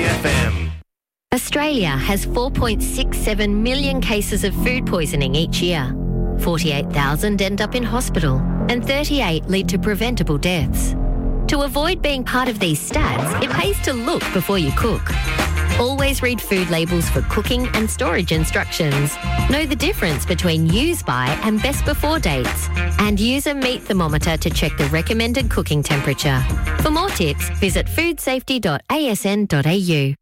FM. Australia has 4.67 million cases of food poisoning each year. 48,000 end up in hospital and 38 lead to preventable deaths. To avoid being part of these stats, it pays to look before you cook. Always read food labels for cooking and storage instructions. Know the difference between use by and best before dates. And use a meat thermometer to check the recommended cooking temperature. For more tips, visit foodsafety.asn.au.